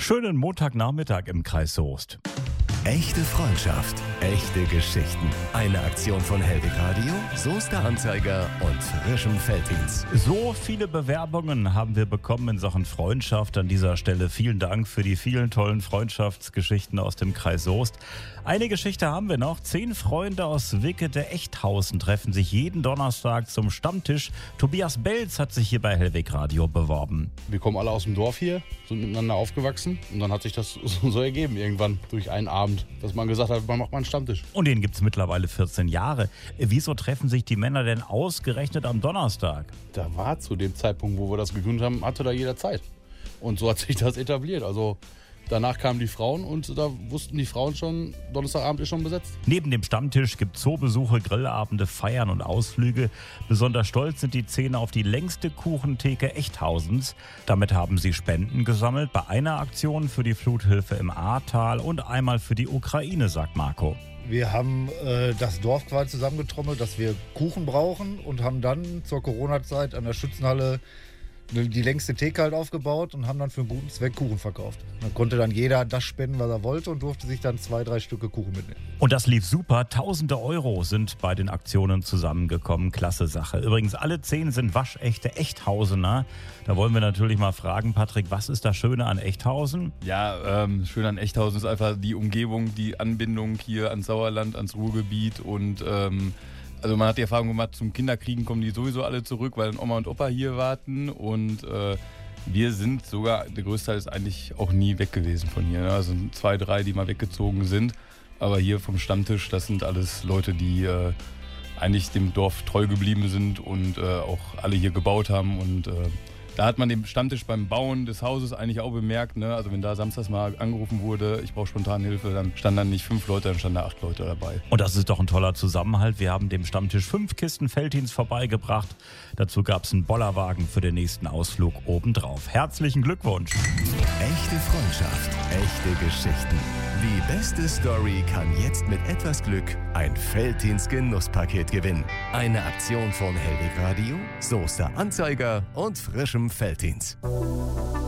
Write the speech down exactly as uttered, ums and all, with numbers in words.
Schönen Montagnachmittag im Kreis Soest. Echte Freundschaft, echte Geschichten. Eine Aktion von Hellwig Radio, Soester Anzeiger und Frischem Felddienst. So viele Bewerbungen haben wir bekommen in Sachen Freundschaft. An dieser Stelle vielen Dank für die vielen tollen Freundschaftsgeschichten aus dem Kreis Soest. Eine Geschichte haben wir noch. Zehn Freunde aus Wickede-Echthausen treffen sich jeden Donnerstag zum Stammtisch. Tobias Belz hat sich hier bei Hellwig Radio beworben. Wir kommen alle aus dem Dorf hier, sind miteinander aufgewachsen und dann hat sich das so ergeben irgendwann durch einen Abend, dass man gesagt hat, man macht mal einen Stammtisch. Und den gibt es mittlerweile vierzehn Jahre. Wieso treffen sich die Männer denn ausgerechnet am Donnerstag? Da war zu dem Zeitpunkt, wo wir das gegründet haben, hatte da jeder Zeit. Und so hat sich das etabliert. Also danach kamen die Frauen und da wussten die Frauen schon, Donnerstagabend ist schon besetzt. Neben dem Stammtisch gibt es Zoobesuche, Grillabende, Feiern und Ausflüge. Besonders stolz sind die Zähne auf die längste Kuchentheke Echthausens. Damit haben sie Spenden gesammelt bei einer Aktion für die Fluthilfe im Ahrtal und einmal für die Ukraine, sagt Marco. Wir haben äh, das Dorf quasi zusammengetrommelt, dass wir Kuchen brauchen und haben dann zur Corona-Zeit an der Schützenhalle die längste Theke halt aufgebaut und haben dann für einen guten Zweck Kuchen verkauft. Dann konnte dann jeder das spenden, was er wollte und durfte sich dann zwei, drei Stücke Kuchen mitnehmen. Und das lief super. Tausende Euro sind bei den Aktionen zusammengekommen. Klasse Sache. Übrigens, alle zehn sind waschechte Echthausener. Da wollen wir natürlich mal fragen, Patrick, was ist das Schöne an Echthausen? Ja, ähm, schön an Echthausen ist einfach die Umgebung, die Anbindung hier ans Sauerland, ans Ruhrgebiet und ähm, also man hat die Erfahrung gemacht, zum Kinderkriegen kommen die sowieso alle zurück, weil dann Oma und Opa hier warten und äh, wir sind sogar, der größte Teil ist eigentlich auch nie weg gewesen von hier. Ne? Also zwei, drei, die mal weggezogen sind, aber hier vom Stammtisch, das sind alles Leute, die äh, eigentlich dem Dorf treu geblieben sind und äh, auch alle hier gebaut haben und äh, da hat man den Stammtisch beim Bauen des Hauses eigentlich auch bemerkt, ne? Also wenn da samstags mal angerufen wurde, ich brauche Spontanhilfe, dann standen dann nicht fünf Leute, dann standen da acht Leute dabei. Und das ist doch ein toller Zusammenhalt. Wir haben dem Stammtisch fünf Kisten Felddienst vorbeigebracht. Dazu gab es einen Bollerwagen für den nächsten Ausflug obendrauf. Herzlichen Glückwunsch. Echte Freundschaft, echte Geschichten. Die beste Story kann jetzt mit etwas Glück ein Felddienst-Genusspaket gewinnen. Eine Aktion von Hellwig Radio, Soester Anzeiger und Frischem Felddienst.